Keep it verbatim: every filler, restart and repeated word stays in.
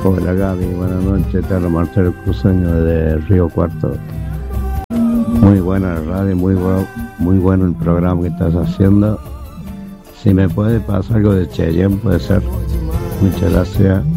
Hola Gaby, buenas noches, Carlos Marcelo Cruceño de Río Cuarto. Muy buena la radio, muy bueno, muy bueno el programa que estás haciendo. Si me puede pasar algo de Cheyenne, puede ser. Muchas gracias.